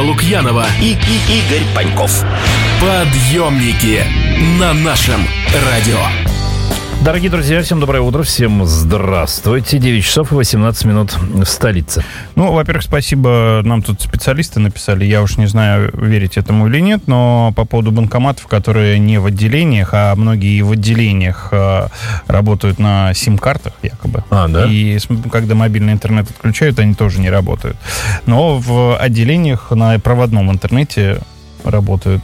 Лукьянова и Игорь Паньков. Подъемники на нашем радио. Дорогие друзья, всем доброе утро, всем здравствуйте. 9 часов и 18 минут в столице. Ну, во-первых, спасибо, нам тут специалисты написали, я уж не знаю, верить этому или нет, но по поводу банкоматов, которые не в отделениях, а многие и в отделениях работают на сим-картах якобы. Да? И когда мобильный интернет отключают, они тоже не работают. Но в отделениях на проводном интернете работают,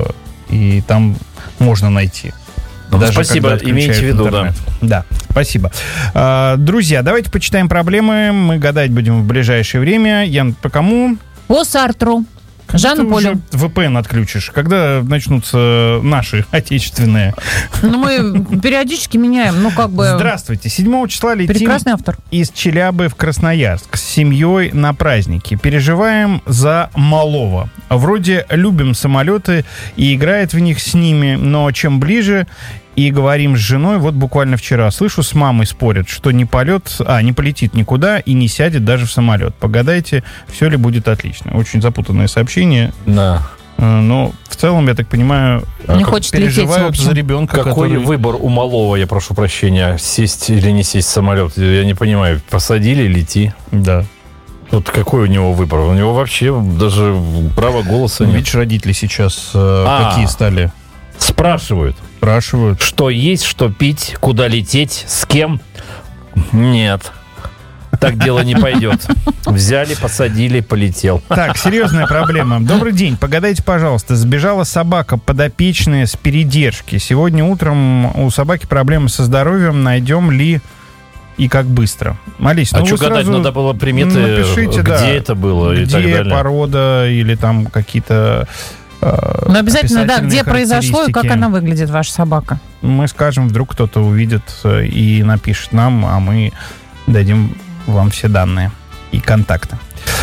и там можно найти. Даже спасибо, имейте в виду, интернет. Да, спасибо. Друзья, давайте почитаем проблемы. Мы гадать будем в ближайшее время. Ян, по кому? По Сартру. Жанну Полю. VPN отключишь. Когда начнутся наши отечественные? Ну, мы периодически меняем, Здравствуйте. 7 числа летим прекрасный автор. из Челябы в Красноярск с семьей на праздники. Переживаем за малого. Вроде любим самолеты и играет в них с ними, но чем ближе... И говорим с женой, вот буквально вчера, слышу, с мамой спорят, что не полетит никуда и не сядет даже в самолет. Погадайте, все ли будет отлично. Очень запутанное сообщение. Да. Но в целом, я так понимаю, не хочет переживают за ребенка. Какой выбор у малого, я прошу прощения, сесть или не сесть в самолет? Я не понимаю, посадили, лети. Да. Вот какой у него выбор? У него вообще даже права голоса нет. Видишь, родители сейчас какие стали? Спрашивают, что есть, что пить, куда лететь, с кем. Нет, так дело не пойдет. Взяли, посадили, полетел. Так, серьезная проблема. Добрый день, погадайте, пожалуйста. Сбежала собака подопечная с передержки. Сегодня утром у собаки проблемы со здоровьем. Найдем ли и как быстро? Олесь, что гадать? Надо было приметы, напишите, где это было и так далее. Где порода или там какие-то... Но обязательно, да, где произошло и как она выглядит, ваша собака. Мы скажем, вдруг кто-то увидит и напишет нам, а мы дадим вам все данные и контакты.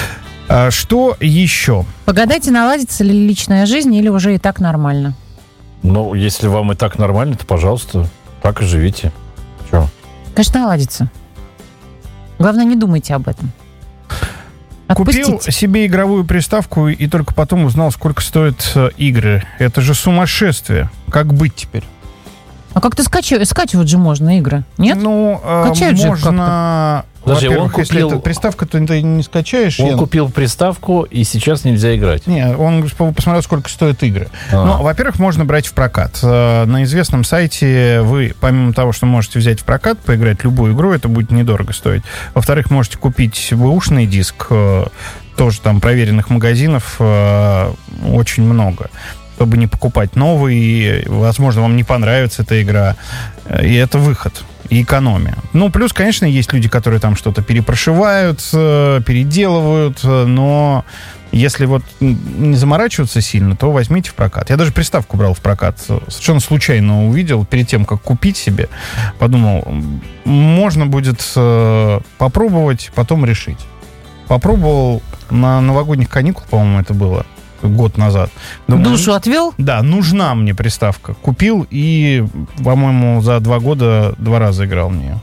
Что еще? Погадайте, наладится ли личная жизнь или уже и так нормально? Ну, если вам и так нормально, то, пожалуйста, так и живите. Че? Конечно, наладится. Главное, не думайте об этом. Отпустите. Купил себе игровую приставку и только потом узнал, сколько стоят игры. Это же сумасшествие. Как быть теперь? А как-то скачивать же можно игры, нет? Ну, качают можно... Подожди, во-первых, если это приставка, то ты не скачаешь. Он купил приставку, и сейчас нельзя играть. Не, он посмотрел, сколько стоят игры. Ну, во-первых, можно брать в прокат. На известном сайте вы, помимо того, что можете взять в прокат, поиграть любую игру, это будет недорого стоить. Во-вторых, можете купить бэушный диск, тоже там проверенных магазинов очень много, чтобы не покупать новый. Возможно, вам не понравится эта игра. И это выход. И экономия. Ну, плюс, конечно, есть люди, которые там что-то перепрошивают, переделывают, но если вот не заморачиваться сильно, то возьмите в прокат. Я даже приставку брал в прокат. Совершенно случайно увидел, перед тем, как купить себе, подумал, можно будет попробовать, потом решить. Попробовал на новогодних каникулах, по-моему, это было. Год назад. Думаю, душу отвел? Да, нужна мне приставка. Купил и, по-моему, за 2 года 2 раза играл в нее.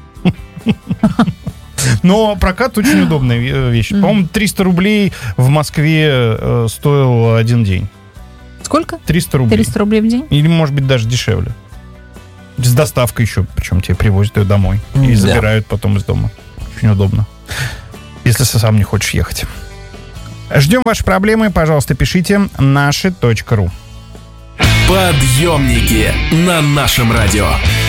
Но прокат очень удобная вещь. По-моему, 300 рублей в Москве стоил один день. Сколько? 300 рублей. 300 рублей в день? Или, может быть, даже дешевле. С доставкой еще. Причем тебе привозят ее домой. И забирают потом из дома. Очень удобно. Если ты сам не хочешь ехать. Ждем ваши проблемы. Пожалуйста, пишите наши.ру. Подъемники на нашем радио.